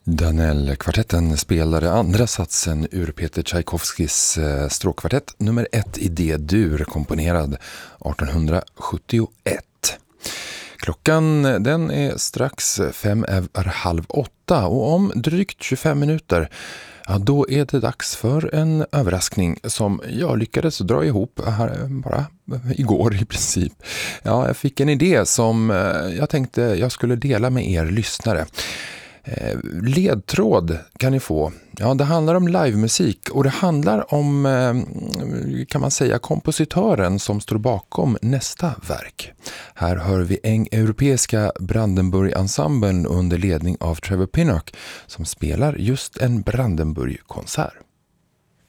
Danell-kvartetten spelade andra satsen ur Peter Tchaikovskys stråkkvartett nummer 1 i D-dur, komponerad 1871. Klockan den är strax 7:45 och om drygt 25 minuter då är det dags för en överraskning som jag lyckades dra ihop här bara igår i princip. Ja, jag fick en idé som jag tänkte jag skulle dela med er lyssnare. Ledtråd kan ni få. Ja, det handlar om livemusik och det handlar om, kan man säga, kompositören som står bakom nästa verk. Här hör vi europeiska Brandenburg-ensemblen under ledning av Trevor Pinnock som spelar just en Brandenburg-konsert.